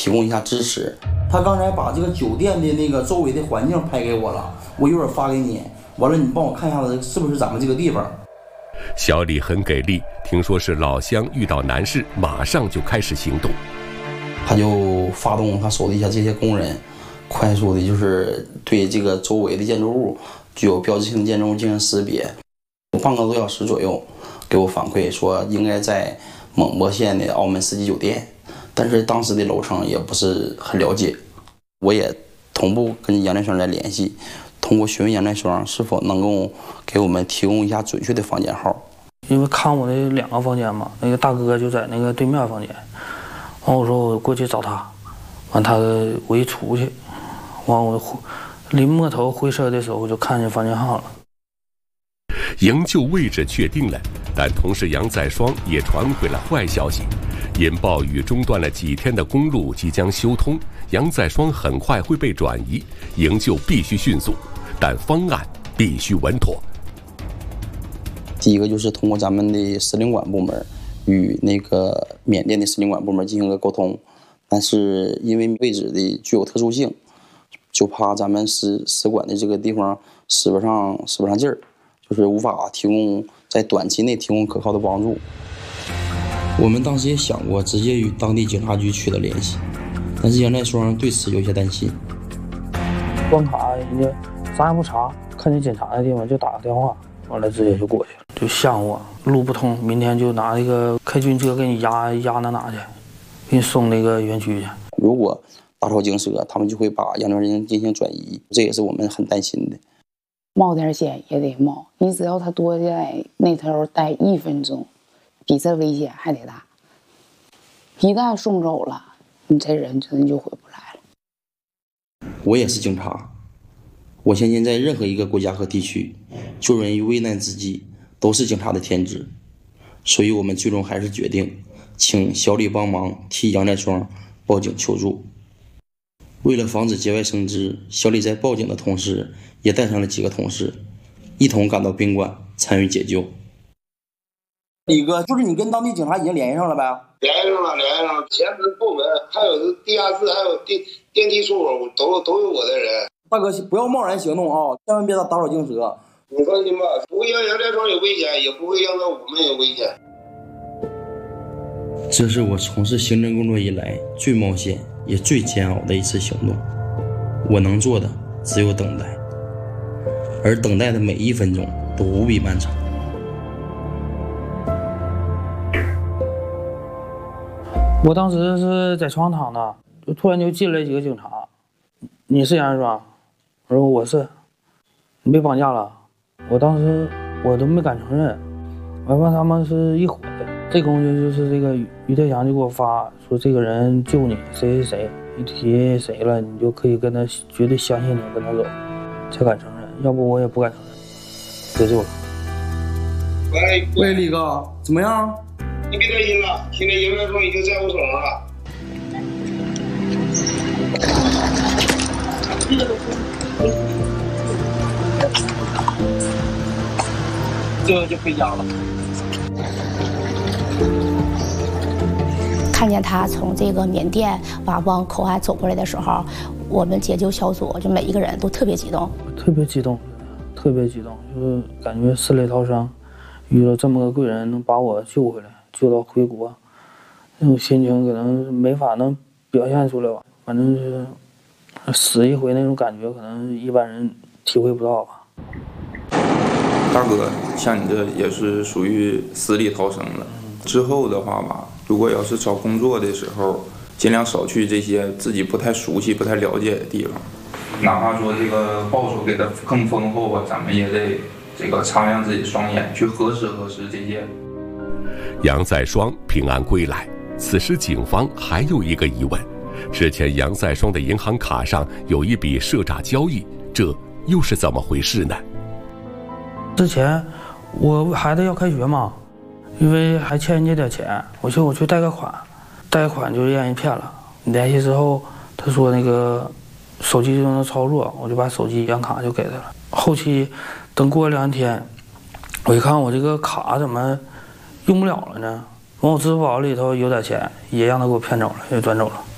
提供一下支持。他刚才把这个酒店的那个周围的环境拍给我了，我一会儿发给你，完了你帮我看一下子是不是咱们这个地方。 小李很给力，听说是老乡遇到难事，马上就开始行动。 他就发动他手底下这些工人，快速的就是对这个周围的建筑物具有标志性的建筑物进行识别。半个多小时左右给我反馈说应该在蒙博县的澳门四季酒店，但是当时的楼层也不是很了解，我也同步跟杨连双来联系，通过询问杨连双是否能够给我们提供一下准确的房间号。 因为看我的2个房间嘛，那个大哥就在那个对面房间，完我说我过去找他，完我一出去，完我临摸头回身的时候，我就看见房间号了。 营救位置确定了，但同时杨在双也传回了坏消息，因暴雨中断了几天的公路即将修通，杨在双很快会被转移，营救必须迅速，但方案必须稳妥。 第一个就是通过咱们的使领馆部门与那个缅甸的使领馆部门进行个沟通，但是因为位置的具有特殊性，就怕咱们使馆的这个地方使不上劲儿，就是无法提供在短期内提供可靠的帮助。我们当时也想过直接与当地警察局取得联系，但是杨在双对此有些担心。 关卡人家啥也不查，看见检查的地方就打个电话，完了直接就过去了，就吓我路不通，明天就拿那个开军车给你压到哪去，给你送那个园区去。 如果打草惊蛇，他们就会把杨庄人进行转移，这也是我们很担心的。 冒点险也得冒，你只要他多在那头待1分钟，比这危险还得大。一旦送走了，你这人真的就回不来了。 我也是警察，我相信在任何一个国家和地区，救人于危难之际都是警察的天职，所以我们最终还是决定请小李帮忙替杨在双报警求助。为了防止节外生枝，小李在报警的同时也带上了几个同事，一同赶到宾馆参与解救。李哥，就是你跟当地警察已经联系上了呗？ 联系上了，前门后门还有地下室，还有电梯出口都有我的人。 大哥，不要贸然行动啊，千万别打草惊蛇。 你放心吧，不会让杨在双有危险，也不会让我们有危险。 这是我从事刑侦工作以来最冒险也最煎熬的一次行动，我能做的只有等待，而等待的每1分钟都无比漫长。 我当时是在床上躺着，就突然就进来几个警察，你是杨在双？我说我是。你被绑架了？我当时我都没敢承认，完了他们是一伙的。这功夫就是这个于特强就给我发说这个人救你谁谁谁，一提谁了你就可以跟他绝对相信你跟他走，才敢承认，要不我也不敢承认。得救了。 喂，李哥，怎么样？ 你别担心了，现在杨在双已经在我手上了。 这就回家了。 看见他从这个缅甸瓦邦口岸走过来的时候，我们解救小组就每一个人都特别激动，就是感觉死里逃生，遇到这么个贵人能把我救回来，救到回国，那种心情可能没法能表现出来吧，反正是死一回那种感觉，可能一般人体会不到吧。 大哥，像你这也是属于死里逃生了。之后的话吧，如果要是找工作的时候，尽量少去这些自己不太熟悉、不太了解的地方。哪怕说这个报酬给的更丰厚吧，咱们也得这个擦亮自己双眼，去核实这些。 杨在双平安归来，此时警方还有一个疑问：之前杨在双的银行卡上有一笔赊诈交易，这又是怎么回事呢？ 之前我孩子要开学嘛，因为还欠人家点钱，我说我去贷个款，贷款就让人骗了。联系之后，他说那个手机就能操作，我就把手机、银行卡就给他了。后期等过2天，我一看我这个卡怎么用不了了呢？完我支付宝里头有点钱，也让他给我骗走了，也转走了。